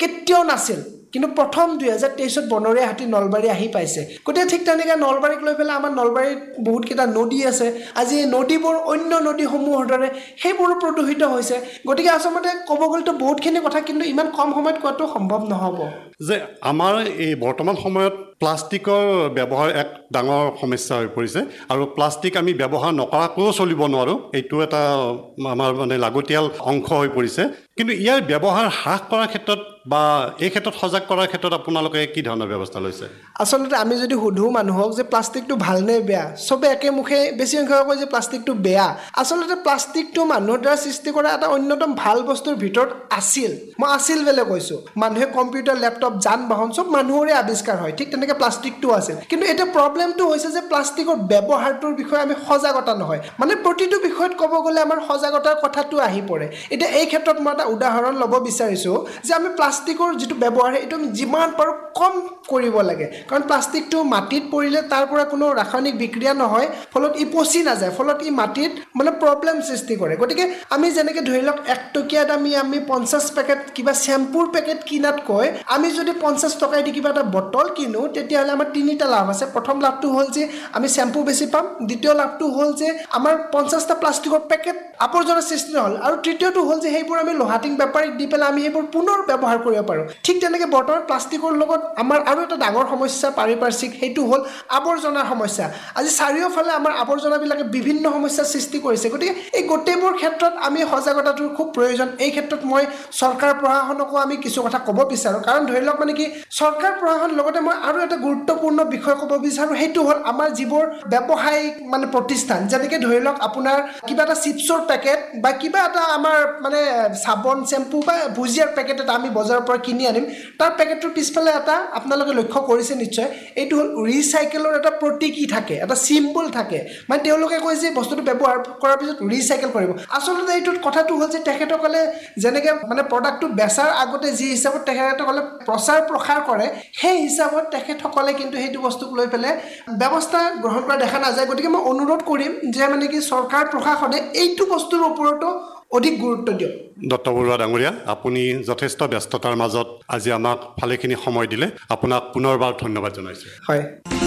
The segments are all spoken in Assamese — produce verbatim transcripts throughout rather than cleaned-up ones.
কেতিয়াও নাছিল কিন্তু প্ৰথম দুই হাজাৰ তেইছত বনৰীয়া হাতী নলবাৰী আহি পাইছে গতিকে ঠিক তেনেকৈ নলবাৰীক লৈ পেলাই আমাৰ নলবাৰীত বহুতকেইটা নদী আছে আজি এই নদীবোৰ অন্য নদীসমূহৰ দৰে সেইবোৰো প্ৰদূষিত হৈছে গতিকে আচলতে ক'ব গ'লেতো বহুতখিনি কথা কিন্তু ইমান কম সময়ত কোৱাটো সম্ভৱ নহ'ব যে আমাৰ এই বৰ্তমান সময়ত প্লাষ্টিকৰ ব্যৱহাৰ এক ডাঙৰ সমস্যা হৈ পৰিছে আৰু প্লাষ্টিক আমি ব্যৱহাৰ নকৰাকৈও চলিব নোৱাৰোঁ এইটো এটা আমাৰ মানে লাগতিয়াল অংশ হৈ পৰিছে কিন্তু ইয়াৰ ব্যৱহাৰ হ্ৰাস কৰাৰ ক্ষেত্ৰত বা এই ক্ষেত্ৰত সজাগ কৰাৰ ক্ষেত্ৰত আপোনালোকে কি ধৰণৰ ব্যৱস্থা লৈছে আচলতে আমি যদি সুধো মানুহক যে প্লাষ্টিকটো ভাল নে বেয়া চবে একেমুখে বেছি সংখ্যক কয় যে প্লাষ্টিকটো বেয়া আচলতে প্লাষ্টিকটো মানুহৰ দ্বাৰা সৃষ্টি কৰা এটা অন্যতম ভাল বস্তুৰ ভিতৰত আছিল মই আছিল বুলি কৈছোঁ মানুহে কম্পিউটাৰ লেপটপ যান বাহন চব মানুহৰে আৱিষ্কাৰ হয় ঠিক তেনেকৈ প্লাষ্টিকটো আছিল কিন্তু এটা প্ৰব্লেমটো হৈছে যে প্লাষ্টিকৰ ব্যৱহাৰটোৰ বিষয়ে আমি সজাগতা নহয় মানে প্ৰতিটো বিষয়ত ক'ব গ'লে আমাৰ সজাগতাৰ কথাটো আহি পৰে এতিয়া এই ক্ষেত্ৰত মই এটা উদাহৰণ ল'ব বিচাৰিছোঁ যে আমি প্লাষ্টিকৰ যিটো ব্যৱহাৰ এইটো আমি যিমান পাৰোঁ কম কৰিব লাগে কাৰণ প্লাষ্টিকটো মাটিত পৰিলে তাৰ পৰা কোনো ৰাসায়নিক বিক্ৰিয়া নহয় ফলত ই পচি নাযায় ফলত ই মাটিত মানে প্ৰব্লেম সৃষ্টি কৰে গতিকে আমি যেনেকৈ ধৰি লওক এক টকীয়া দামী আমি পঞ্চাছ পেকেট কিবা শ্বেম্পুৰ পেকেট কিনাতকৈ আমি যদি পঞ্চাছ টকাই দি কিবা এটা বটল কিনো তেতিয়াহ'লে আমাৰ তিনিটা লাভ আছে প্ৰথম লাভটো হ'ল যে আমি শ্বেম্পু বেছি পাম দ্বিতীয় লাভটো হ'ল যে আমাৰ পঞ্চাছটা প্লাষ্টিকৰ পেকেট আৱৰ্জনা সৃষ্টি নহ'ল আৰু তৃতীয়টো হ'ল যে সেইবোৰ আমি লোহাটিং বেপাৰীক দি পেলাই আমি সেইবোৰ পুনৰ ব্যৱহাৰ কৰিব পাৰোঁ ঠিক তেনেকৈ বৰ্তমান প্লাষ্টিকৰ লগত আমাৰ আৰু এটা ডাঙৰ সমস্যা পাৰিপাৰ্শ্বিক সেইটো হ'ল আৱৰ্জনাৰ সমস্যা আজি চাৰিওফালে আমাৰ আৱৰ্জনাবিলাকে বিভিন্ন সমস্যাৰ সৃষ্টি কৰিছে গতিকে এই গোটেইবোৰ ক্ষেত্ৰত আমি সজাগতাটোৰ খুব প্ৰয়োজন এই ক্ষেত্ৰত মই চৰকাৰ প্ৰশাসনকো আমি কিছু কথা ক'ব বিচাৰোঁ কাৰণ ধৰি লওক মানে কি চৰকাৰ প্ৰশাসন লগতে মই আৰু এটা গুৰুত্বপূৰ্ণ বিষয় ক'ব বিচাৰোঁ সেইটো হ'ল আমাৰ যিবোৰ ব্যৱসায়িক মানে প্ৰতিষ্ঠান যেনেকৈ ধৰি লওক আপোনাৰ কিবা এটা চিপছৰ পেকেট বা কিবা এটা আমাৰ মানে চাবোন চেম্পু বা ভুজিয়াৰ পেকেট এটা আমি বজাৰৰ পৰা কিনি আনিম তাৰ পেকেটটোৰ পিছফালে এটা আপোনালোকে লক্ষ্য কৰিছে নিশ্চয় এইটো হ'ল ৰিচাইকেলৰ এটা প্ৰতীকী থাকে এটা চিম্বল থাকে মানে তেওঁলোকে কয় যে বস্তুটো ব্যৱহাৰ কৰাৰ পিছত ৰিচাইকেল কৰিব আচলতে এইটোত কথাটো হ'ল যে তেখেতসকলে যেনেকৈ মানে প্ৰডাক্টটো বেচাৰ আগতে যি হিচাপত তেখেতসকলে প্ৰচাৰ প্ৰসাৰ কৰে সেই হিচাপত তেখেতসকলে কিন্তু সেইটো বস্তুক লৈ পেলাই ব্যৱস্থা গ্ৰহণ কৰা দেখা নাযায় গতিকে মই অনুৰোধ কৰিম যে মানে কি চৰকাৰ প্ৰশাসনে এইটো বস্তুৰ ওপৰতো অধিক গুৰুত্ব দিয়ক ডক্টৰ বৰুৱা ডাঙৰীয়া আপুনি যথেষ্ট ব্যস্ততাৰ মাজত আজি আমাক ভালেখিনি সময় দিলে আপোনাক পুনৰবাৰ ধন্যবাদ জনাইছোঁ হয়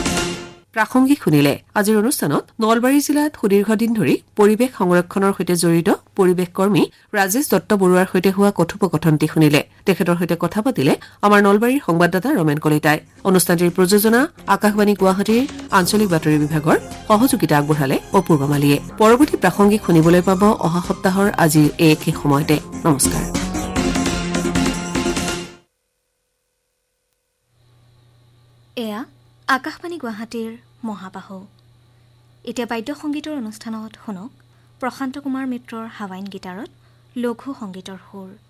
প্ৰাসংগিক শুনিলে আজিৰ অনুষ্ঠানত নলবাৰী জিলাত সুদীৰ্ঘদিন ধৰি পৰিৱেশ সংৰক্ষণৰ সৈতে জড়িত পৰিৱেশ কৰ্মী ৰাজেশ দত্ত বৰুৱাৰ সৈতে হোৱা কথোপকথনটি শুনিলে তেখেতৰ সৈতে কথা পাতিলে আমাৰ নলবাৰীৰ সংবাদদাতা ৰমেন কলিতাই অনুষ্ঠানটিৰ প্ৰযোজনা আকাশবাণী গুৱাহাটীৰ আঞ্চলিক বাতৰি বিভাগৰ সহযোগিতা আগবঢ়ালে অপূৰ্বা মালিয়ে পৰৱৰ্তী প্ৰাসংগিক শুনিবলৈ পাব অহা সপ্তাহৰ আজিৰ এই একে সময়তে নমস্কাৰ এয়া আকাশবাণী গুৱাহাটীৰ মহাবাহু এতিয়া বাদ্য সংগীতৰ অনুষ্ঠানত শুনক প্ৰশান্ত কুমাৰ মিত্ৰৰ হাৱাইন গীটাৰত লঘু সংগীতৰ সুৰ